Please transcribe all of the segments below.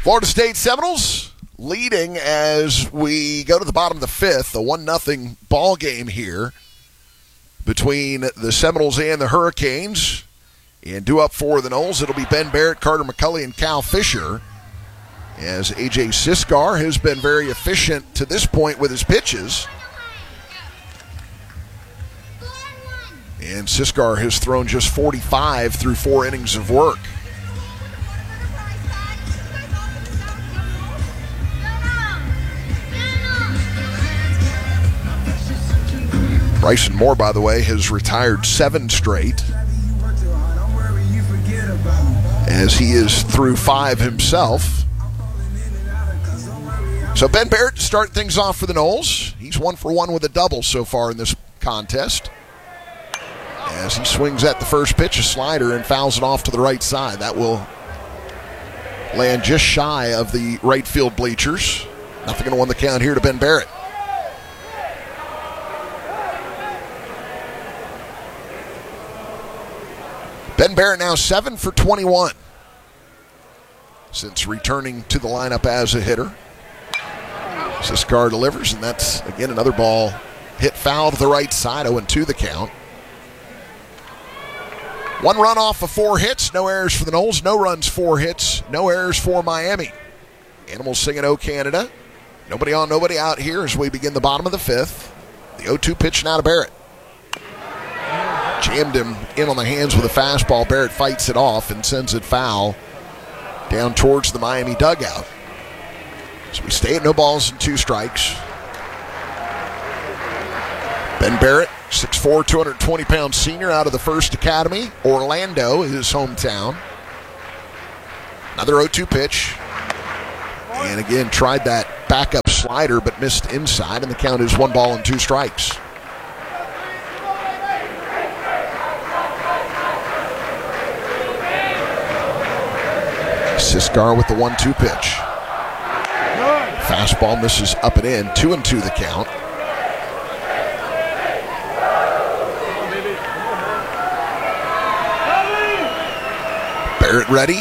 Florida State Seminoles leading as we go to the bottom of the fifth. A 1-0 ball game here between the Seminoles and the Hurricanes. And due up for the Noles, it'll be Ben Barrett, Carter McCulley, and Cal Fisher. As A.J. Siskar has been very efficient to this point with his pitches. And Siskar has thrown just 45 through 4 innings of work. Bryson Moore, by the way, has retired 7 straight, as he is through 5 himself. So Ben Barrett to start things off for the Noles. He's 1 for 1 with a double so far in this contest. As he swings at the first pitch, a slider, and fouls it off to the right side. That will land just shy of the right field bleachers. Nothing going to win the count here to Ben Barrett. Ben Barrett now 7 for 21 since returning to the lineup as a hitter. Siskar delivers, and that's, again, another ball hit foul to the right side, 0-2 the count. 1 run off of 4 hits, no errors for the Noles, no runs, 4 hits, no errors for Miami. Animals singing "Oh Canada." Nobody on, nobody out here as we begin the bottom of the fifth. The 0-2 pitch now to Barrett. Jammed him in on the hands with a fastball. Barrett fights it off and sends it foul down towards the Miami dugout. So we stay at no balls and 2 strikes. Ben Barrett, 6'4", 220-pound senior out of the First Academy. Orlando, his hometown. Another 0-2 pitch. And again, tried that backup slider but missed inside, and the count is 1 ball and 2 strikes. Siskar with the 1-2 pitch. Fastball misses up and in, 2-2 the count. Barrett ready.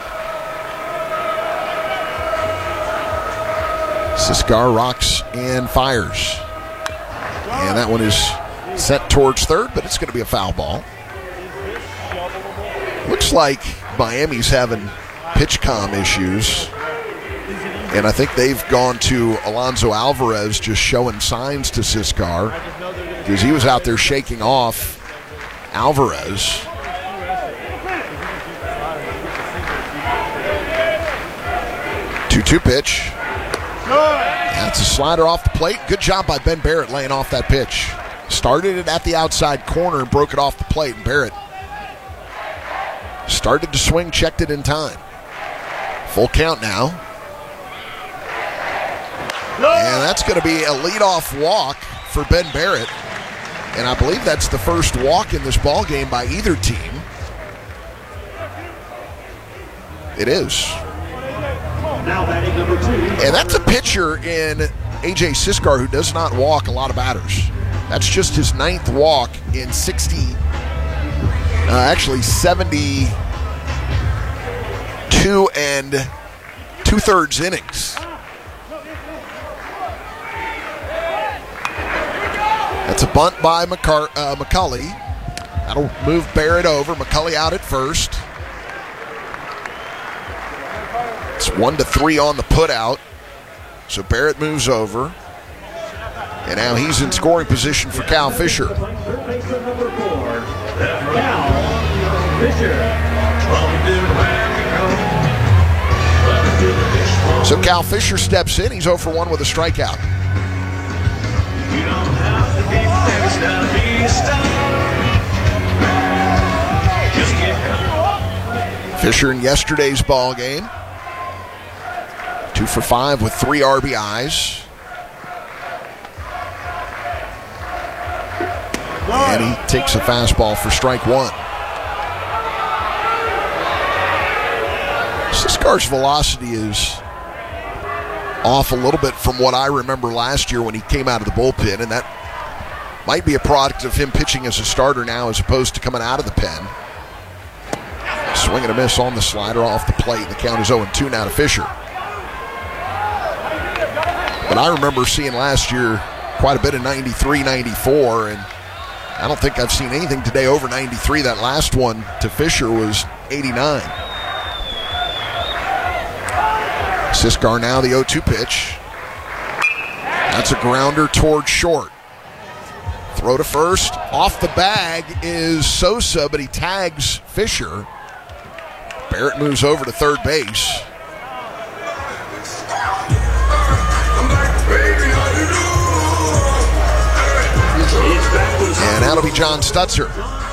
Siskar rocks and fires. And that one is set towards third, but it's going to be a foul ball. Looks like Miami's having pitch comm issues, and I think they've gone to Alonso Alvarez just showing signs to Siskar, because he was out there shaking off Alvarez. Two pitch. That's a slider off the plate. Good job by Ben Barrett laying off that pitch. Started it at the outside corner and broke it off the plate, and Barrett started to swing, checked it in time. Full count now. And that's going to be a leadoff walk for Ben Barrett. And I believe that's the first walk in this ball game by either team. It is. And that's a pitcher in A.J. Siskar who does not walk a lot of batters. That's just his 9th walk in 72 and 2/3 innings. That's a bunt by McCulley. That'll move Barrett over. McCulley out at first. It's 1-3 on the putout. So Barrett moves over. And now he's in scoring position for Cal Fisher. So Cal Fisher steps in. He's 0 for 1 with a strikeout. Fisher in yesterday's ball game, 2 for 5 with 3 RBIs. And he takes a fastball for strike 1. Siskar's velocity is off a little bit from what I remember last year when he came out of the bullpen, and that might be a product of him pitching as a starter now as opposed to coming out of the pen. Swing and a miss on the slider off the plate. The count is 0-2 now to Fisher. But I remember seeing last year quite a bit of 93, 94, and I don't think I've seen anything today over 93. That last one to Fisher was 89. Siskar now the 0-2 pitch. That's a grounder toward short. Throw to first. Off the bag is Sosa, but he tags Fisher. Barrett moves over to third base. And that'll be John Stutzer.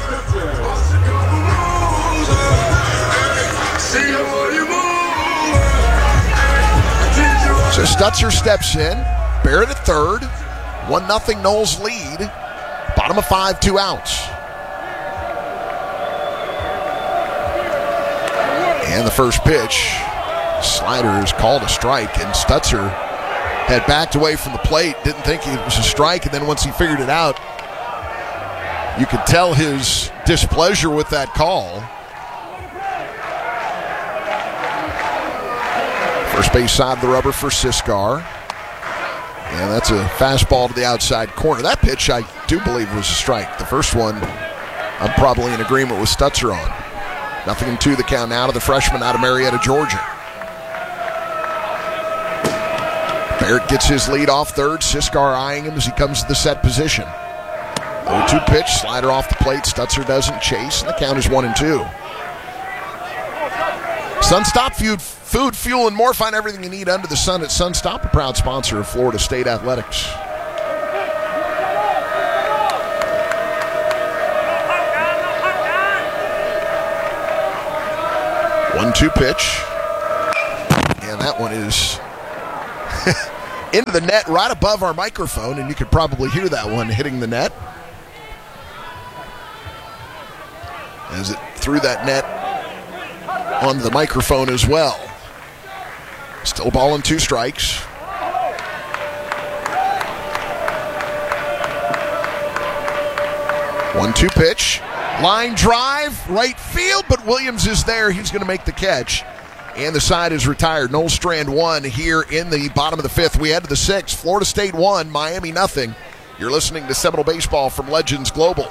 So Stutzer steps in. Barrett at third. 1-0 Noles lead. Bottom of 5, 2 outs. And the first pitch. Slider is called a strike, and Stutzer had backed away from the plate, didn't think it was a strike, and then once he figured it out, you could tell his displeasure with that call. First base side of the rubber for Siskar. And that's a fastball to the outside corner. That pitch, I do believe, was a strike. The first one, I'm probably in agreement with Stutzer on. 0-2 the count now to the freshman out of Marietta, Georgia. Barrett gets his lead off third. Siskar eyeing him as he comes to the set position. 0-2 pitch, slider off the plate. Stutzer doesn't chase, and the count is 1-2. Sunstop Food, Fuel, and more. Find everything you need under the sun at Sunstop, a proud sponsor of Florida State Athletics. One-two pitch. And that one is into the net right above our microphone, and you could probably hear that one hitting the net as it threw that net onto the microphone as well. Still ball and 2 strikes. One-two pitch. Line drive, right field, but Williams is there. He's going to make the catch. And the side is retired. Noles Strand 1 here in the bottom of the 5th. We head to the 6th. Florida State 1, Miami 0. You're listening to Seminole Baseball from Legends Global.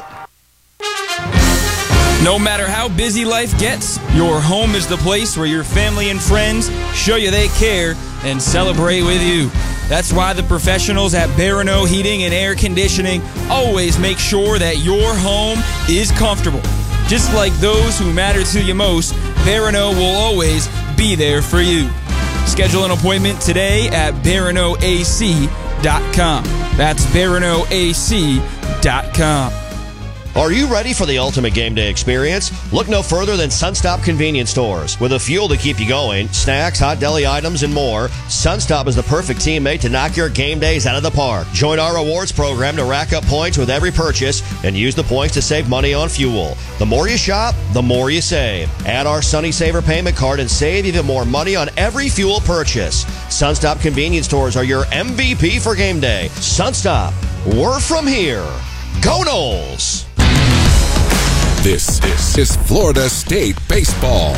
No matter how busy life gets, your home is the place where your family and friends show you they care and celebrate with you. That's why the professionals at Barano Heating and Air Conditioning always make sure that your home is comfortable. Just like those who matter to you most, Barano will always be there for you. Schedule an appointment today at BaranoAC.com. That's BaranoAC.com. Are you ready for the ultimate game day experience? Look no further than Sunstop Convenience Stores. With a fuel to keep you going, snacks, hot deli items, and more, Sunstop is the perfect teammate to knock your game days out of the park. Join our rewards program to rack up points with every purchase and use the points to save money on fuel. The more you shop, the more you save. Add our Sunny Saver payment card and save even more money on every fuel purchase. Sunstop Convenience Stores are your MVP for game day. Sunstop, we're from here. Go Noles! This is Florida State Baseball.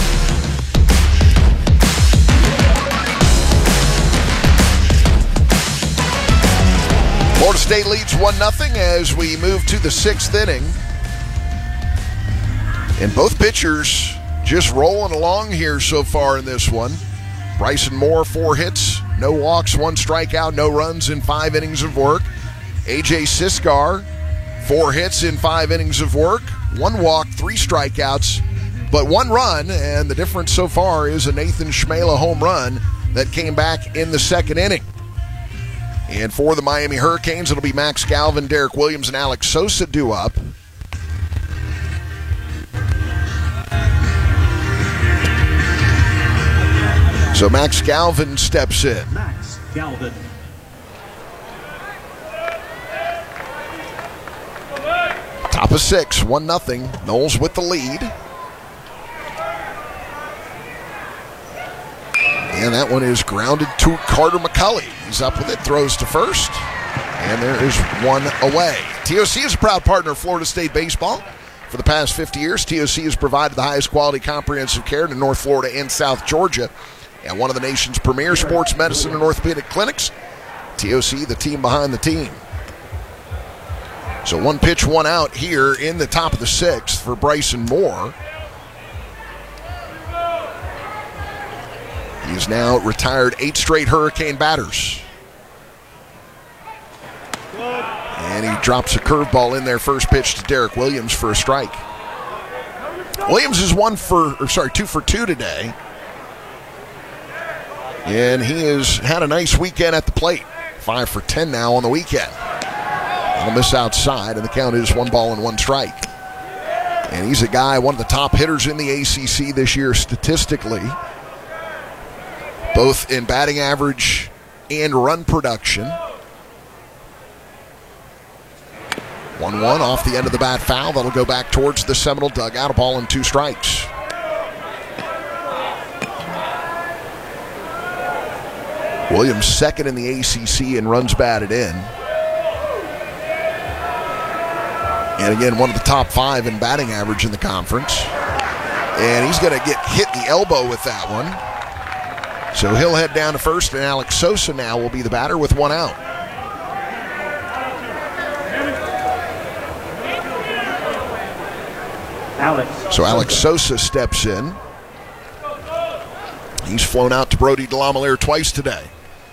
Florida State leads 1-0 as we move to the 6th inning. And both pitchers just rolling along here so far in this one. Bryson Moore, 4 hits, no walks, 1 strikeout, no runs in 5 innings of work. A.J. Siskar, 4 hits in 5 innings of work, 1 walk, 3 strikeouts, but 1 run, and the difference so far is a Nathan Schmela home run that came back in the 2nd inning. And for the Miami Hurricanes, it'll be Max Galvin, Derek Williams, and Alex Sosa due up. So Max Galvin steps in. Max Galvin. Top of 6, 1-0. Noles with the lead. And that one is grounded to Carter McCulley. He's up with it, throws to first. And there is 1 away. TOC is a proud partner of Florida State Baseball. For the past 50 years, TOC has provided the highest quality comprehensive care to North Florida and South Georgia at one of the nation's premier sports medicine and orthopedic clinics TOC, the team behind the team. So 1 pitch, 1 out here in the top of the 6th for Bryson Moore. He's now retired 8 straight Hurricane batters. And he drops a curveball in there, first pitch to Derek Williams for a strike. Williams is 2 for 2 today. And he has had a nice weekend at the plate. 5 for 10 now on the weekend. He'll miss outside, and the count is 1 ball and 1 strike. And he's a guy, one of the top hitters in the ACC this year statistically, both in batting average and run production. 1-1 off the end of the bat foul. That'll go back towards the Seminole dugout. A ball and 2 strikes. Williams second in the ACC in runs batted in. And again, one of the top 5 in batting average in the conference. And he's going to get hit in the elbow with that one. So he'll head down to first, and Alex Sosa now will be the batter with 1 out. So Alex Sosa steps in. He's flown out to Brody DeLamielleure twice today.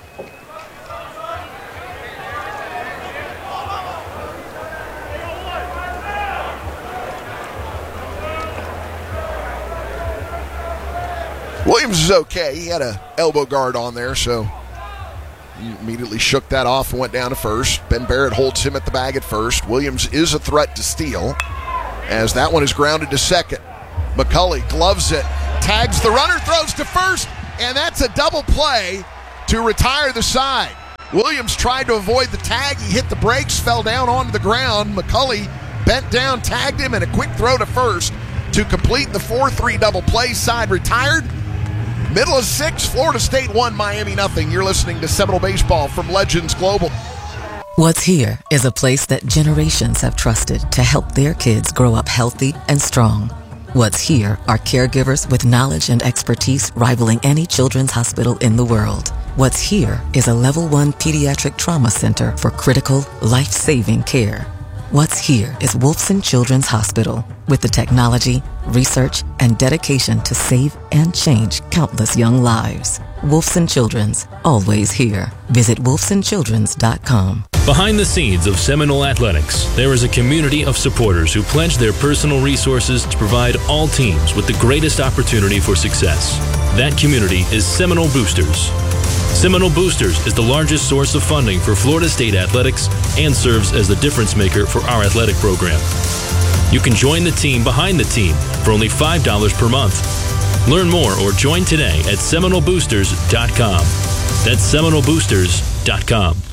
Williams is okay. He had an elbow guard on there, so he immediately shook that off and went down to first. Ben Barrett holds him at the bag at first. Williams is a threat to steal, as that one is grounded to second. McCulley gloves it, tags the runner, throws to first, and that's a double play to retire the side. Williams tried to avoid the tag. He hit the brakes, fell down onto the ground. McCulley bent down, tagged him, and a quick throw to first to complete the 4-3 double play. Side retired. Middle of 6, Florida State 1, Miami nothing. You're listening to Seminole Baseball from Legends Global. What's Here is a place that generations have trusted to help their kids grow up healthy and strong. What's Here are caregivers with knowledge and expertise rivaling any children's hospital in the world. What's Here is a level 1 pediatric trauma center for critical, life-saving care. What's Here is Wolfson Children's Hospital, with the technology, research, and dedication to save and change countless young lives. Wolfson Children's, always here. Visit wolfsonchildrens.com. Behind the scenes of Seminole Athletics, there is a community of supporters who pledge their personal resources to provide all teams with the greatest opportunity for success. That community is Seminole Boosters. Seminole Boosters is the largest source of funding for Florida State athletics and serves as the difference maker for our athletic program. You can join the team behind the team for only $5 per month. Learn more or join today at SeminoleBoosters.com. That's SeminoleBoosters.com.